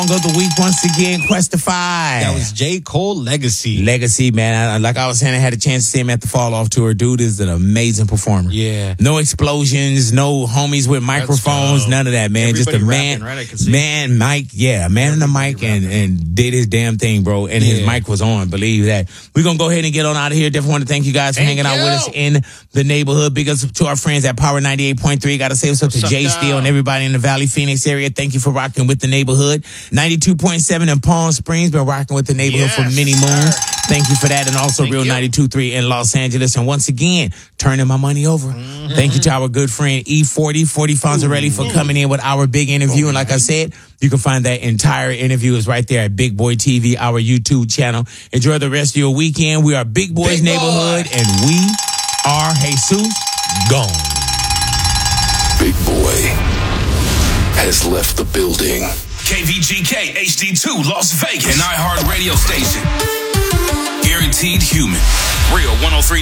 Of the week once again, Questify. That was J. Cole Legacy. Legacy, man. Like I was saying, I had a chance to see him at the Fall Off tour. Dude is an amazing performer. Yeah. No explosions, no homies with microphones, none of that, man. Everybody just a rapping, man, right? I can see. man, mic, yeah, a man in the mic and did his damn thing, bro. And his mic was on, believe that. We're going to go ahead and get on out of here. Definitely want to thank you guys for hanging out with us in the neighborhood. Big ups to our friends at Power 98.3. Got to say what's up to Jay Steele and everybody in the Valley, Phoenix area. Thank you for rocking with the neighborhood. 92.7 in Palm Springs, been rocking with the neighborhood for many moons. Thank you for that. And also Real 92.3 in Los Angeles. And once again, turning my money over. Thank you to our good friend E40, 40 Fonzarelli, for coming in with our big interview. And like I said, you can find that entire interview is right there at Big Boy TV, our YouTube channel. Enjoy the rest of your weekend. We are Big Boy's Neighborhood, and we are Jesus gone. Big Boy has left the building. KVGK HD2 Las Vegas, an iHeart radio station. Guaranteed human. Real 103.